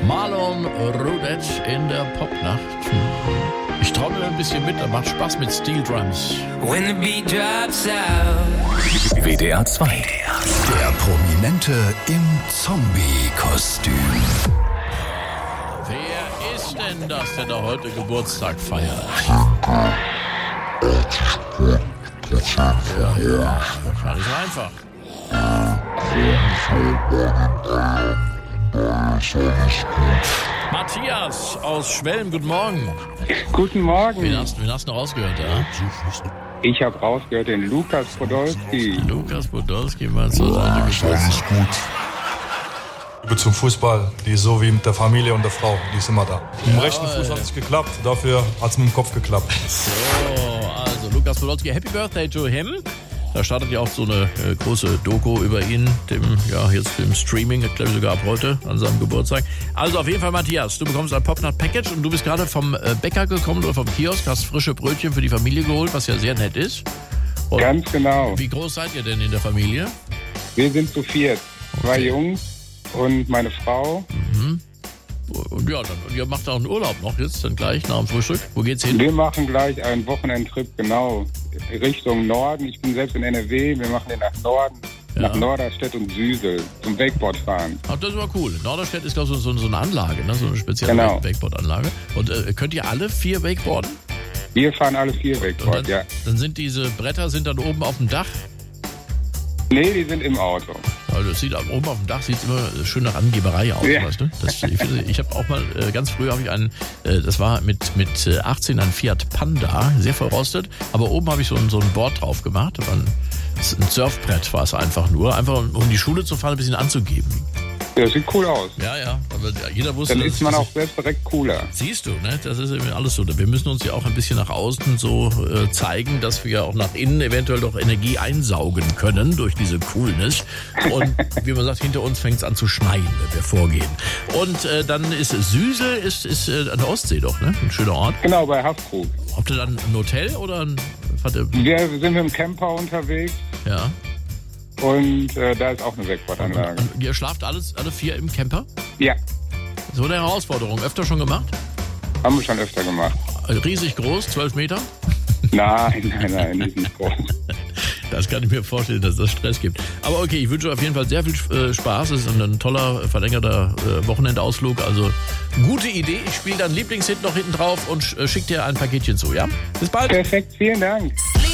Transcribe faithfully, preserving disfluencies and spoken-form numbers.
Marlon Rudet in der Popnacht. Ich trommel ein bisschen mit, das macht Spaß mit Steel Drums. When the beat drops out. W D R zwei. Der Prominente im Zombie-Kostüm. Wer ist denn das, der da heute Geburtstag feiert? Ja, ja, gar nicht so einfach. Matthias aus Schwelm, guten Morgen. Guten Morgen. Wen hast, wen hast du rausgehört, ja? Ich habe rausgehört den Lukas Podolski. Lukas Podolski, mal so seine Geburtstag. Gut. Liebe zum Fußball, die ist so wie mit der Familie und der Frau, die ist immer da. Mit dem Ja, rechten Fuß ey. hat es geklappt, dafür hat es mit dem Kopf geklappt. So, also Lukas Podolski, Happy Birthday to him. Da startet ja auch so eine äh, große Doku über ihn, dem, ja, jetzt im Streaming, glaube ich sogar ab heute, an seinem Geburtstag. Also auf jeden Fall, Matthias, du bekommst ein Popnacht-Package und du bist gerade vom äh, Bäcker gekommen oder vom Kiosk, hast frische Brötchen für die Familie geholt, was ja sehr nett ist. Und Ganz genau. wie groß seid ihr denn in der Familie? Wir sind zu viert. Zwei Okay. Jungs und meine Frau. Und ja, dann, und ihr macht auch einen Urlaub noch jetzt, dann gleich nach dem Frühstück. Wo geht's hin? Wir machen gleich einen Wochenendtrip, genau, Richtung Norden. Ich bin selbst in N R W. Wir machen den nach Norden, Ja. nach Norderstedt und Süsel zum Wakeboard fahren. Ach, das war cool. Norderstedt ist, glaube ich, so, so eine Anlage, ne? So eine spezielle Genau. Wakeboard-Anlage. Und äh, könnt ihr alle vier Wakeboarden? Wir fahren alle vier Und Wakeboard, dann, ja. dann sind diese Bretter sind dann oben auf dem Dach. Nee, die sind im Auto. Also das sieht oben auf dem Dach sieht immer schön nach Angeberei aus, Ja. weißt du? Das, ich finde, ich habe auch mal äh, ganz früh habe ich einen, äh, das war mit mit äh, achtzehn ein Fiat Panda, sehr verrostet, aber oben habe ich so ein so ein Board drauf gemacht, das war ein, das ist ein Surfbrett war es einfach nur, einfach um um die Schule zu fahren, ein bisschen anzugeben. Das sieht cool aus. Ja, ja, aber jeder wusste, Dann dass ist man das- auch selbst direkt cooler. Siehst du, ne? Das ist eben alles so. Wir müssen uns ja auch ein bisschen nach außen so äh, zeigen, dass wir auch nach innen eventuell doch Energie einsaugen können durch diese Coolness. Und wie man sagt, hinter uns fängt es an zu schneien, wenn wir vorgehen. Und äh, dann ist Süsel, ist, ist äh, an der Ostsee doch, ne? Ein schöner Ort. Genau, bei Haftkrug. Habt ihr dann ein Hotel oder ein... Warte, Wir sind mit dem Camper unterwegs ja. und äh, da ist auch eine Wakeboard-Anlage. Und ihr schlaft alles, alle vier im Camper? Ja, So eine Herausforderung. Öfter schon gemacht? haben wir schon öfter gemacht. Riesig groß, zwölf Meter? Nein, nein, nein, nicht nicht groß. Das kann ich mir vorstellen, dass das Stress gibt. Aber okay, ich wünsche auf jeden Fall sehr viel äh, Spaß. Es ist ein toller, verlängerter äh, Wochenendausflug. Also gute Idee. Ich spiele deinen Lieblingshit noch hinten drauf und äh, schick dir ein Paketchen zu, ja? Bis bald. Perfekt, vielen Dank.